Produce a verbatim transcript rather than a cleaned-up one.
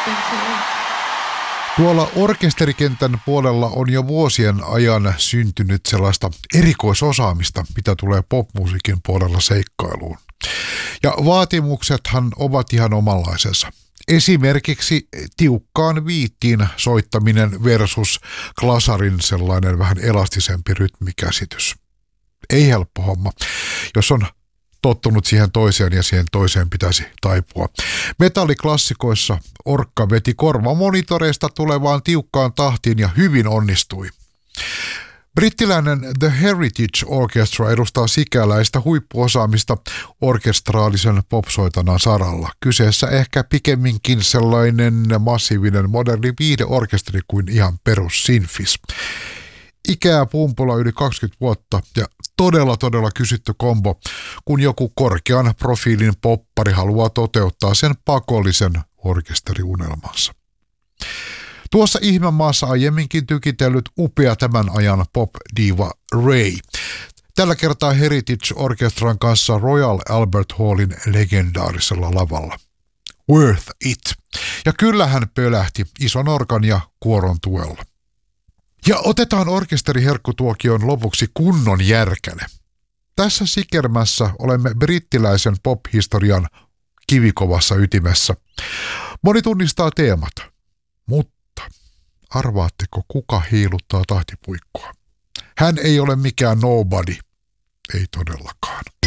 Tuolla orkesterikentän puolella on jo vuosien ajan syntynyt sellaista erikoisosaamista, mitä tulee popmusiikin puolella seikkailuun. Ja vaatimuksethan ovat ihan omanlaisensa. Esimerkiksi tiukkaan viittiin soittaminen versus glasarin sellainen vähän elastisempi rytmikäsitys. Ei helppo homma, jos on tottunut siihen toiseen ja siihen toiseen pitäisi taipua. Metalliklassikoissa orkka veti korvamonitoreista tulevaan tiukkaan tahtiin ja hyvin onnistui. Brittiläinen The Heritage Orchestra edustaa sikäläistä huippuosaamista orkestraalisen popsoitanan saralla. Kyseessä ehkä pikemminkin sellainen massiivinen moderni viihdeorkesteri kuin ihan perus sinfis. Ikää pumpulla yli kaksikymmentä vuotta ja todella todella kysytty kombo, kun joku korkean profiilin poppari haluaa toteuttaa sen pakollisen orkesteriunelmansa. Tuossa ihmemaassa aiemminkin tykitellyt upea tämän ajan pop-diva Ray. Tällä kertaa Heritage Orchestran kanssa Royal Albert Hallin legendaarisella lavalla. Worth it. Ja kyllä hän pölähti ison orkan ja kuoron tuella. Ja otetaan orkesteriherkkutuokion lopuksi kunnon järkäle. Tässä sikermässä olemme brittiläisen pop-historian kivikovassa ytimessä. Moni tunnistaa teemat, mutta arvaatteko kuka heiluttaa tahtipuikkoa? Hän ei ole mikään nobody, ei todellakaan.